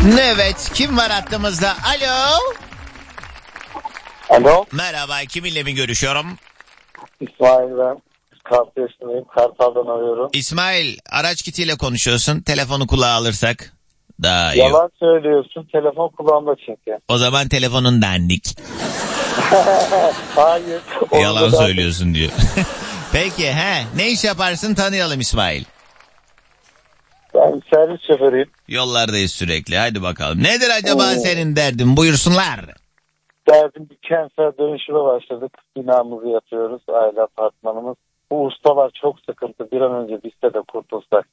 Evet, kim var hattımızda? Alo. Alo. Merhaba, kiminle mi görüşüyorum? İsmail ben. Kartal'dayım. Kartal'dan arıyorum. İsmail, araç kitiyle konuşuyorsun. Telefonu kulağa alırsak daha iyi. Yalan söylüyorsun. Telefon kulağımda çünkü. O zaman telefonun dandik. Hayır. Yalan söylüyorsun diyor. Peki, ne iş yaparsın, tanıyalım İsmail. Ben servis şoförüyüm. Yollardayız sürekli, hadi bakalım. Nedir acaba senin derdin, buyursunlar. Derdim bir kentsel dönüşüme başladık. Binamızı yapıyoruz. Aile apartmanımız. Bu ustalar çok sıkıntı. Bir an önce bizde de kurtulsak.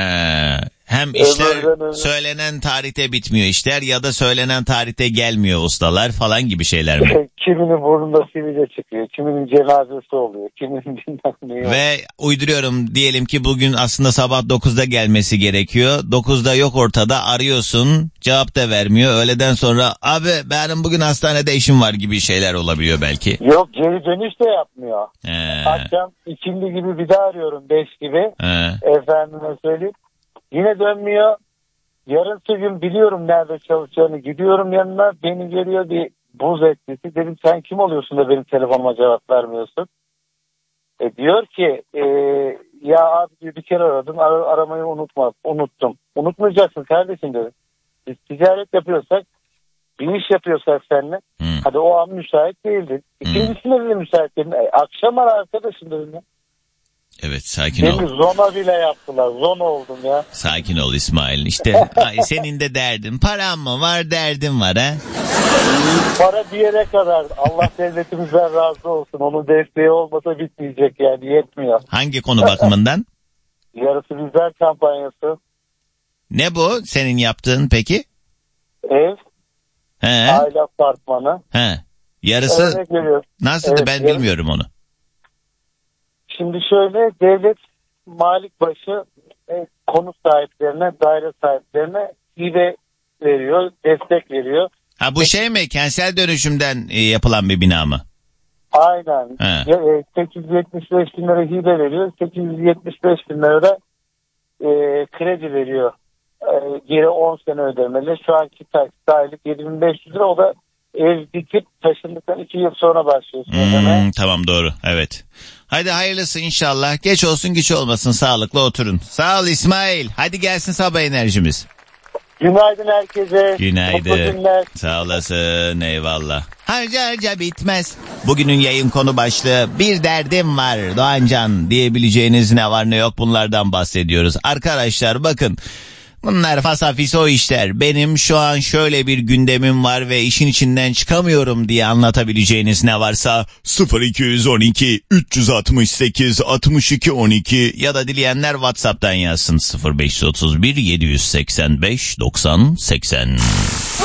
Hem işler söylenen tarihte bitmiyor işler ya da söylenen tarihte gelmiyor ustalar falan gibi şeyler mi? Kiminin burnunda sivilce çıkıyor. Kiminin cenazesi oluyor. Kiminin bilmem ne. Ve uyduruyorum, diyelim ki bugün aslında sabah 9'da gelmesi gerekiyor. 9'da yok ortada, arıyorsun, cevap da vermiyor. Öğleden sonra abi benim bugün hastanede işim var gibi şeyler olabiliyor belki. Yok, geri dönüş de yapmıyor. Akşam ikindi gibi bir daha arıyorum, 5 gibi. Efendime söyleyeyim. Yine dönmüyor. Yarınsı gün biliyorum nerede çalışacağını. Gidiyorum yanına, beni geliyor bir buz etkisi. Dedim sen kim oluyorsun da benim telefonuma cevap vermiyorsun? Diyor ki ya abi bir kere aradım, aramayı unuttum. Unutmayacaksın kardeşim dedim. Biz ticaret yapıyorsak, bir iş yapıyorsak seninle. Hadi o an müsait değildin. İkincisinde de müsait değildin. Akşam ara arkadaşım dedim ya. Evet, sakin ol. Beni zona bile yaptılar. Zona oldum ya. Sakin ol İsmail. İşte senin de derdin. Param mı var, derdin var ha? Para bir yere kadar. Allah devletimizden razı olsun. Onun desteği olmasa bitmeyecek yani. Yetmiyor. Hangi konu bakımından? Yarısı bizden kampanyası. Ne bu senin yaptığın peki? Ev. Aile apartmanı. Yarısı nasıldı, evet, ben bilmiyorum onu. Şimdi şöyle, devlet malik başı konut sahiplerine, daire sahiplerine hibe veriyor, destek veriyor. Bu şey mi, kentsel dönüşümden yapılan bir bina mı? Aynen. 875 bin lira hibe veriyor, 875 bin lira da kredi veriyor. Geri 10 sene ödemeli. Şu anki taksit aylık 7500 lira, o da ev dikip taşındıktan 2 yıl sonra başlıyorsun. Tamam, doğru, evet. Hadi hayırlısı inşallah. Geç olsun güç olmasın, sağlıklı oturun. Sağ ol İsmail. Hadi gelsin sabah enerjimiz. Günaydın herkese. Günaydın. Sağ olasın, eyvallah. Harca bitmez. Bugünün yayın konu başlığı bir derdim var Doğancan, diyebileceğiniz ne var ne yok bunlardan bahsediyoruz. Arkadaşlar bakın, bunlar fasafis o işler. Benim şu an şöyle bir gündemim var ve işin içinden çıkamıyorum diye anlatabileceğiniz ne varsa 0212 368 62 12 ya da dileyenler WhatsApp'tan yazsın 0531 785 90 80.